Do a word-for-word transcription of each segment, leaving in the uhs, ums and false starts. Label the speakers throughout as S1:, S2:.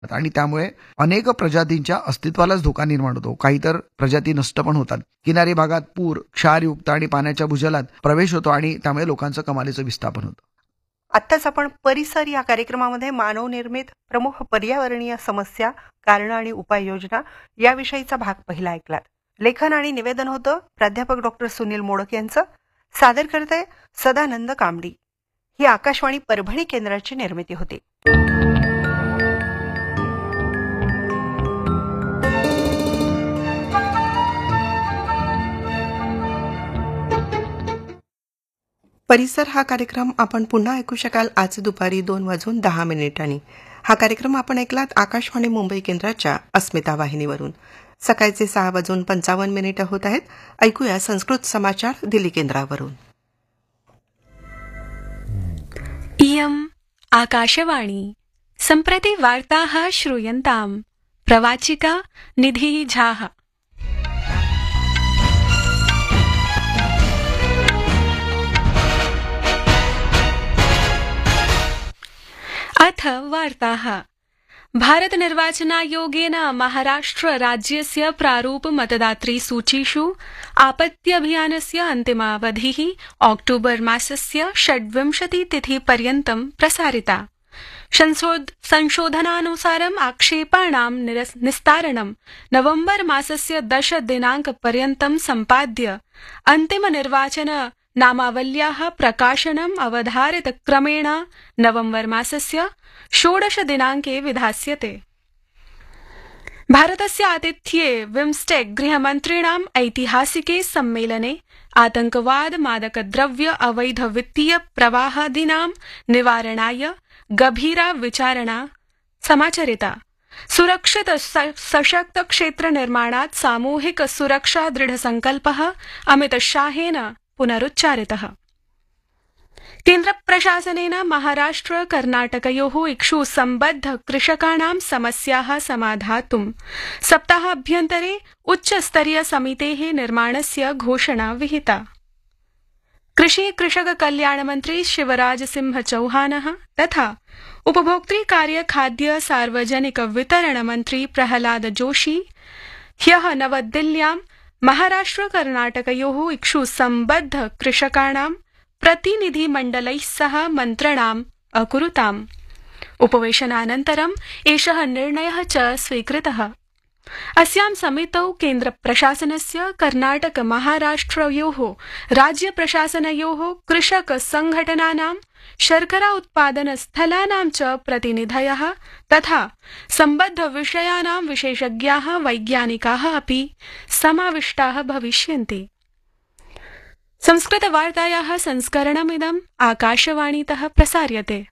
S1: आणि त्यामुळे अनेक प्रजातींच्या अस्तित्वालाच धोका निर्माण होतो. काही तर प्रजाती नष्ट पण होतात. किनारी भागात पूर, क्षारयुक्त आणि पाण्याच्या भूजलात प्रवेश होतो आणि त्यामुळे लोकांचं कमालीचं विस्थापन होतं.
S2: आत्ताच आपण परिसर या कार्यक्रमामध्ये मानवनिर्मित प्रमुख पर्यावरणीय समस्या, कारणं आणि उपाययोजना याविषयीचा भाग पहिला ऐकलात. लेखन आणि निवेदन होतं प्राध्यापक डॉक्टर सुनील मोडक यांचं. सादर करते सदानंद कामडी. ही आकाशवाणी परभणी केंद्राची निर्मिती होती. परिसर हा कार्यक्रम आपण पुन्हा ऐकू शकाल आज दुपारी दोन वाजून दहा मिनिटांनी. हा कार्यक्रम आपण ऐकलात आकाशवाणी मुंबई केंद्राच्या अस्मिता वाहिनीवरून. सकाळचे सहा वाजून पंचावन्न मिनिटं होत आहेत. ऐकूया संस्कृत समाचार दिल्ली केंद्रावरून.
S3: इयम् आकाशवाणी सम्प्रति वार्ताः श्रूयन्ताम्. प्रवाचिका निधि झाः. अथ वार्ताः. भारत निर्वाचनायोगेन महाराष्ट्र राज्यस्य प्रारूप मतदातृ सूचीषु आपत्त्यभियानस्य अन्तिमावधिः ऑक्टोबर मासस्य षड्विंशति तिथि पर्यन्तं प्रसारिता. संशोधनानुसारम् आक्षेपाणां निस्तारणं नवम्बर मासस्य दश दिनांक पर्यन्तं सम्पाद्य अन्तिम निर्वाचन नामावल्याः प्रकाशनम् अवधारितक्रमेण नवम्बर मासस्य षोडश दिनांके विधास्यते. भारतस्य आतिथ्ये बिम्स्टेक गृहमन्त्रिणाम् ऐतिहासिके सम्मेलने आतंकवाद, मादकद्रव्य, अवैध वित्तीय प्रवाहादीनां निवारणाय गभीरा विचारणा समाचरिता. सुरक्षित सशक्त क्षेत्र निर्माणात् सामूहिक सुरक्षा दृढसंकल्पः अमितशाहेन पुनरुच्चारितः. केन्द्रप्रशासनेन महाराष्ट्र कर्नाटकयोः इक्षु सम्बद्ध कृषकाणां समस्याः समाधातुं सप्ताहाभ्यन्तरे उच्चस्तरीय समितेः निर्माणस्य घोषणा विहिता. कृषि कृषक कल्याण मंत्री शिवराज सिंह चौहानः तथा उपभोक्तृ कार्य खाद्य सार्वजनिक वितरण मंत्री प्रहलाद जोशी ह्यः नवदिल्ल्यां महाराष्ट्र कर्नाटकयोः इक्षु सम्बद्ध कृषकाणां प्रतिनिधिमण्डलैः सह मन्त्रणाम् अकुरुताम्. उपवेशनानन्तरम् एषः निर्णयः च स्वीकृतः. अस्यां समितौ केन्द्रप्रशासनस्य कर्नाटक महाराष्ट्रयोः राज्यप्रशासनयोः कृषक संघटनानां शर्करा उत्पादन स्थलानां च प्रतिनिधयः तथा सम्बद्ध विषयाणां विशेषज्ञाः वैज्ञानिकाः अपि समाविष्टाः भविष्यन्ति. संस्कृतवार्तायाः संस्करणमिदम् आकाशवाणीतः प्रसार्यते.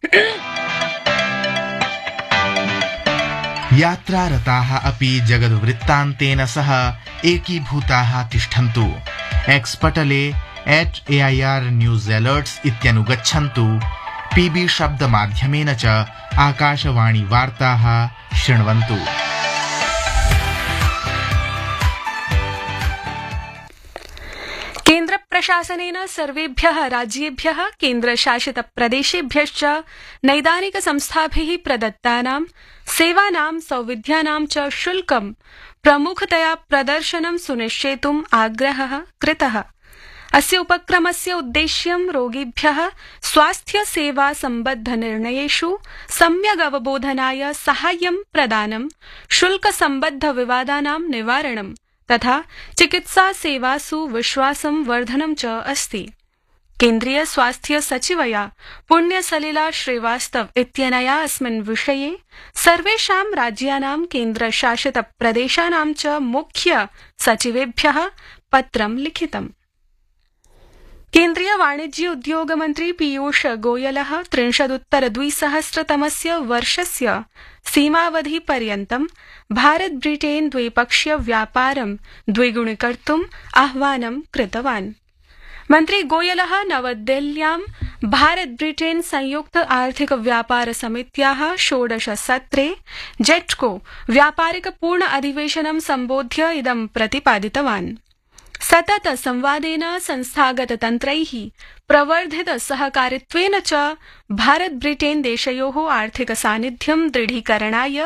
S4: यात्रारताः अपि जगद्वृत्तान्तेन सह एकीभूताः तिष्ठन्तु. एक्स् पटले एट् ए ऐ आर् न्यूस् अलर्ट्स् इत्यनुगच्छन्तु. पीबी शब्दमाध्यमेन च आकाशवाणी वार्ताः शृण्वन्तु.
S3: केन्द्रप्रशासनेन सर्वेभ्यः राज्येभ्यः केन्द्रशासितप्रदेशेभ्यश्च नैदानिक संस्थाभिः प्रदत्तानां सेवानां सौविध्यानां च शुल्कं प्रमुखतया प्रदर्शनं सुनिश्चेतुम् आग्रहः कृतः. अस्य उपक्रमस्य उद्देश्यं रोगिभ्यः स्वास्थ्य सेवा सम्बद्ध निर्णयेषु सम्यग् अवबोधनाय साहाय्यं प्रदानं, शुल्क सम्बद्ध विवादानां निवारणं तथा चिकित्सा सेवासु विश्वासं वर्धनं च अस्ति. केन्द्रीय स्वास्थ्य सचिवया पुण्यसलिला श्रीवास्तव इत्यनया अस्मिन् विषये सर्वेषां राज्यानां केन्द्रशासित प्रदेशानां च मुख्य सचिवेभ्यः पत्रं लिखितम्. केन्द्रीय वाणिज्य उद्योग मंत्री पीयूष गोयलः त्रिंशदुत्तर द्विसहस्रतमस्य वर्षस्य सीमावधि पर्यन्तं भारत ब्रिटेन द्विपक्षीय व्यापारं द्विगुणीकर्तुम् आह्वानं कृतवान्. मंत्री गोयलः नवदिल्ल्यां भारत ब्रिटेन संयुक्त आर्थिक व्यापार समित्याः षोडश सत्रे जेट्को व्यापारिक पूर्ण अधिवेशनं सम्बोध्य इदं प्रतिपादितवान्. सतत संवादेन संस्थागत तन्त्रैः प्रवर्धित सहकारित्वेन च भारत ब्रिटेन देशयोः आर्थिक सान्निध्यं दृढीकरणाय